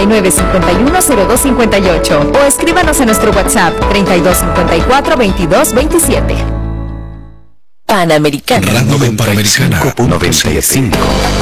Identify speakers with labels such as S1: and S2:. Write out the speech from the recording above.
S1: 249-510258 o escríbanos a nuestro WhatsApp 3254-2227.
S2: Panamericana.
S3: Radio Panamericana 95.5.